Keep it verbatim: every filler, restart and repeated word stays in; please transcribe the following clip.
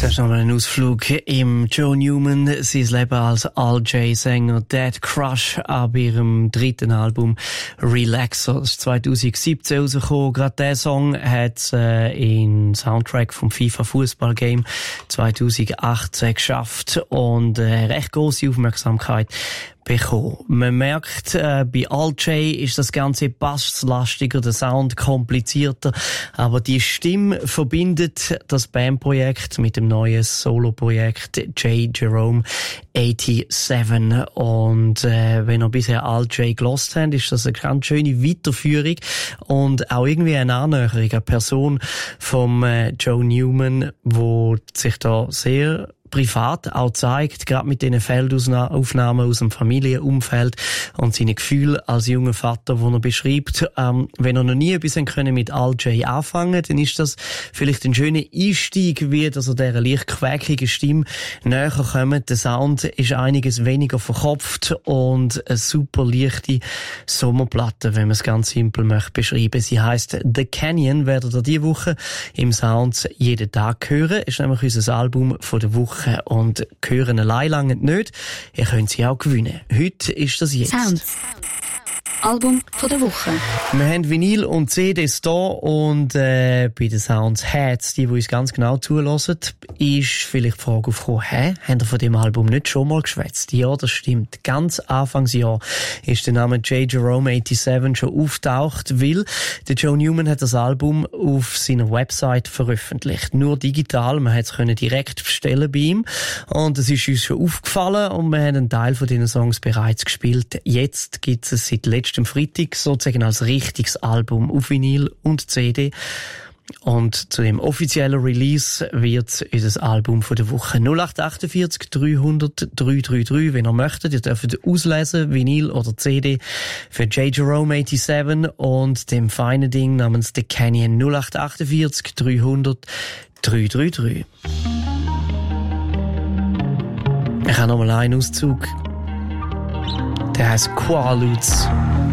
Das ist nochmal ein Ausflug im Joe Newman, sein Leben als All-J-Sänger, Dead Crush, ab ihrem dritten Album Relaxer. Das ist zwanzig siebzehn rausgekommen. Gerade dieser Song hat äh, in Soundtrack vom FIFA-Fußball-Game zwanzig achtzehn geschafft und äh, recht grosse Aufmerksamkeit bekommen. Man merkt, äh, bei All-J ist das Ganze basslastiger, der Sound komplizierter, aber die Stimme verbindet das Bandprojekt mit dem neuen Solo-Projekt J. Jerome siebenundachtzig. Und äh, wenn ihr bisher All-J gelost habt, ist das eine ganz schöne Weiterführung und auch irgendwie eine Annäherung, eine Person vom äh, Joe Newman, wo sich da sehr privat auch zeigt, gerade mit diesen Feldaufnahmen aus dem Familienumfeld und seine Gefühle als junger Vater, wo er beschreibt, ähm, wenn er noch nie etwas können mit All-J anfangen, dann ist das vielleicht ein schöner Einstieg, wie dass er dieser leicht quäkigen Stimme näher kommt. Der Sound ist einiges weniger verkopft und eine super leichte Sommerplatte, wenn man es ganz simpel möchte beschreiben. Sie heisst The Canyon, werdet ihr diese Woche im Sound jeden Tag hören. Ist nämlich unser Album von der Woche. Und hören allein lange nicht. Ihr könnt sie auch gewinnen. Heute ist das jetzt. Sounds. Album von der Woche. Wir haben Vinyl und C Ds da und äh, bei den Sounds Heads, die, die uns ganz genau zulassen, ist vielleicht die Frage aufgekommen, hä, habt ihr von dem Album nicht schon mal geschwätzt? Ja, das stimmt. Ganz Anfangsjahr ist der Name J. Jerome siebenundachtzig schon auftaucht, weil der Joe Newman hat das Album auf seiner Website veröffentlicht. Nur digital, man hat es können direkt bestellen bei ihm und es ist uns schon aufgefallen und wir haben einen Teil von diesen Songs bereits gespielt. Jetzt gibt es seit letztem Freitag sozusagen als richtiges Album auf Vinyl und C D. Und zu dem offiziellen Release wird unser Album von der Woche null acht achtundvierzig dreihundert dreihundertdreiunddreißig, wenn ihr möchtet. Ihr dürft auslesen, Vinyl oder C D für J. Jerome siebenundachtzig und dem feinen Ding namens The Canyon null acht achtundvierzig dreihundert dreihundertdreiunddreißig. Ich habe nochmal einen Auszug. Der heißt Quaaludes.